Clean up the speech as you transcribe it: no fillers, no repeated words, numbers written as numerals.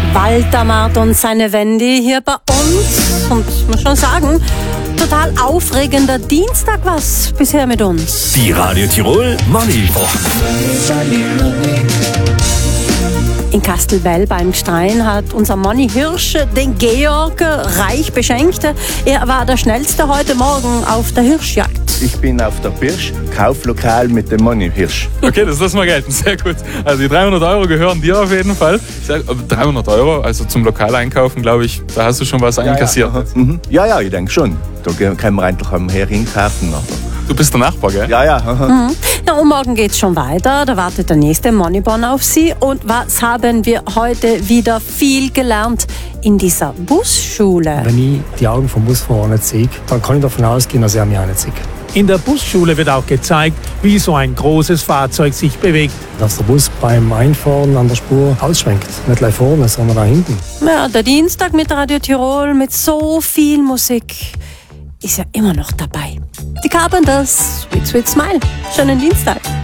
Waldamart und seine Wendy hier bei uns. Und ich muss schon sagen, total aufregender Dienstag was bisher mit uns. Die Radio Tirol Money Woche. In Kastelbell beim Gstein hat unser Money Hirsch den Georg reich beschenkt. Er war der Schnellste heute Morgen auf der Hirschjagd. Ich bin auf der Birsch, Kauflokal mit dem Money Hirsch. Okay, das lassen wir gelten, sehr gut. Also die 300 € gehören dir auf jeden Fall. 300 €, also zum Lokaleinkaufen, glaube ich, da hast du schon was einkassiert. Ja, ich denke schon. Da können wir eigentlich am Her hinkaufen. Du bist der Nachbar, gell? Ja. Ja, und morgen geht's schon weiter. Da wartet der nächste Moneyborn auf Sie. Und was haben wir heute wieder viel gelernt in dieser Busschule? Wenn ich die Augen vom Busfahrer nicht sehe, dann kann ich davon ausgehen, dass er mich auch nicht sieht. In der Busschule wird auch gezeigt, wie so ein großes Fahrzeug sich bewegt. Dass der Bus beim Einfahren an der Spur ausschwenkt. Nicht gleich vorne, sondern da hinten. Ja, der Dienstag mit Radio Tirol mit so viel Musik ist ja immer noch dabei. Die Carpenters, Sweet Sweet Smile. Schönen Dienstag.